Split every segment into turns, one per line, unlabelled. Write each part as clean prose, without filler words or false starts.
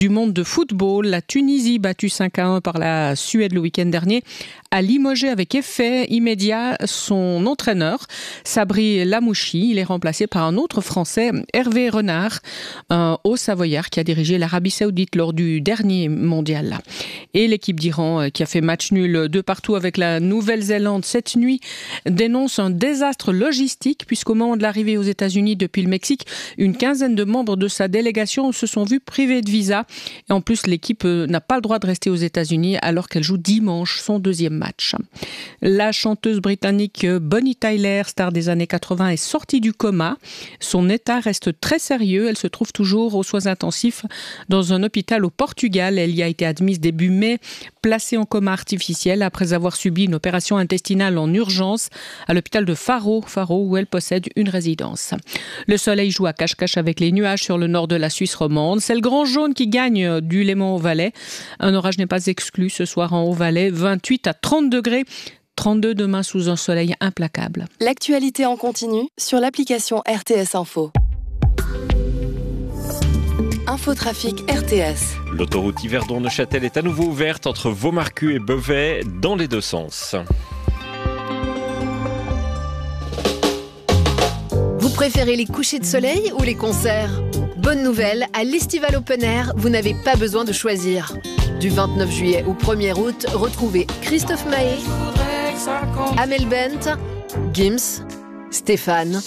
Du monde de football, la Tunisie battue 5-1 par la Suède le week-end dernier a limogé avec effet immédiat son entraîneur, Sabri Lamouchi. Il est remplacé par un autre Français, Hervé Renard, un Haut-Savoyard qui a dirigé l'Arabie Saoudite lors du dernier mondial. Et l'équipe d'Iran, qui a fait match nul de partout avec la Nouvelle-Zélande cette nuit, dénonce un désastre logistique puisqu'au moment de l'arrivée aux États-Unis depuis le Mexique, une quinzaine de membres de sa délégation se sont vus privés de visa. Et en plus, l'équipe n'a pas le droit de rester aux États-Unis alors qu'elle joue dimanche son deuxième match. La chanteuse britannique Bonnie Tyler, star des années 80, est sortie du coma. Son état reste très sérieux. Elle se trouve toujours aux soins intensifs dans un hôpital au Portugal. Elle y a été admise début mai, placée en coma artificiel après avoir subi une opération intestinale en urgence à l'hôpital de Faro où elle possède une résidence. Le soleil joue à cache-cache avec les nuages sur le nord de la Suisse romande. C'est le grand jaune qui gagne du Léman-Haut-Valais. Un orage n'est pas exclu ce soir en Haut-Valais. 28 à 30 degrés. 32 demain sous un soleil implacable.
L'actualité en continu sur l'application RTS Info. Infotrafic RTS.
L'autoroute Yverdon-Neuchâtel est à nouveau ouverte entre Vaumarcus et Beauvais dans les deux sens.
Vous préférez les couchers de soleil ou les concerts ? Bonne nouvelle, à l'Estival Open Air, vous n'avez pas besoin de choisir. Du 29 juillet au 1er août, retrouvez Christophe Maé, Amel Bent, Gims, Stéphane,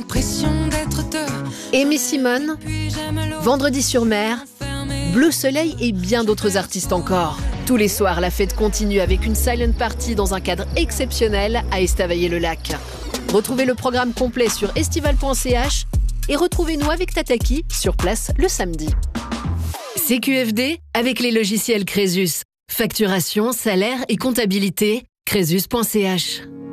Aimé Simone, Vendredi sur mer, Bleu Soleil et bien d'autres artistes encore. Tous les soirs, la fête continue avec une silent party dans un cadre exceptionnel à Estavayer-le-Lac. Retrouvez le programme complet sur estival.ch et retrouvez-nous avec Tataki sur place le samedi. CQFD avec les logiciels Crésus. Facturation, salaire et comptabilité, crésus.ch.